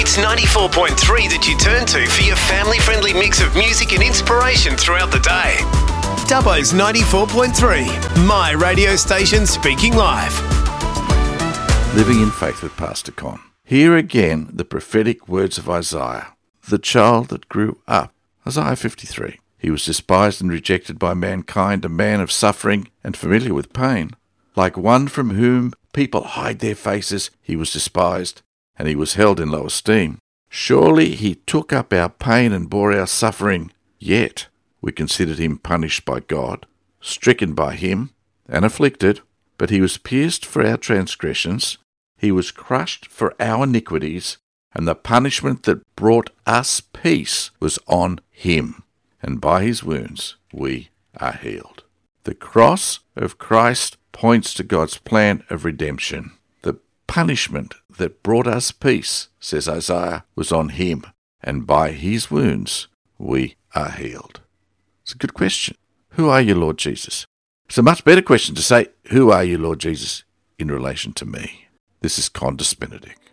It's 94.3 that you turn to for your family-friendly mix of music and inspiration throughout the day. Dubbo's 94.3, my radio station speaking live. Living in Faith with Pastor Con. Here again the prophetic words of Isaiah, the child that grew up. Isaiah 53. He was despised and rejected by mankind, a man of suffering and familiar with pain. Like one from whom people hide their faces, he was despised, and he was held in low esteem. Surely he took up our pain and bore our suffering, yet we considered him punished by God, stricken by him, and afflicted. But he was pierced for our transgressions, he was crushed for our iniquities, and the punishment that brought us peace was on him, and by his wounds we are healed. The cross of Christ points to God's plan of redemption. The punishment that brought us peace, says Isaiah, was on him, and by his wounds we are healed. It's a good question. Who are you, Lord Jesus? It's a much better question to say, who are you, Lord Jesus, in relation to me? This is Condis Benedict.